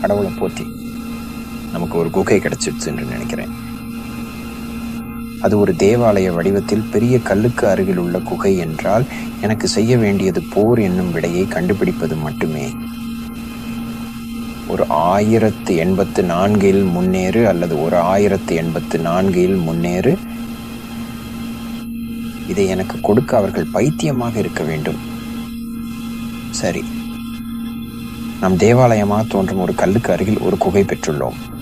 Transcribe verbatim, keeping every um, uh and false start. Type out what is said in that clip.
கடவுளை போற்றி நமக்கு ஒரு குகை கிடைச்சிடுச்சு என்று நினைக்கிறேன். அது ஒரு தேவாலய வடிவத்தில் பெரிய கல்லுக்கு அருகில் உள்ள குகை என்றால் எனக்கு செய்ய வேண்டியது போர் என்னும் விடையை கண்டுபிடிப்பது மட்டுமே. ஒரு ஆயிரத்து எண்பத்து நான்கில் முன்னேறு அல்லது ஒரு ஆயிரத்து எண்பத்து நான்கில் முன்னேறு. இதை எனக்கு கொடுக்க அவர்கள் பைத்தியமாக இருக்க வேண்டும். சரி, நம் தேவாலயமாக தோன்றும் ஒரு கல்லுக்கு அருகில் ஒரு குகை பெற்றுள்ளோம்.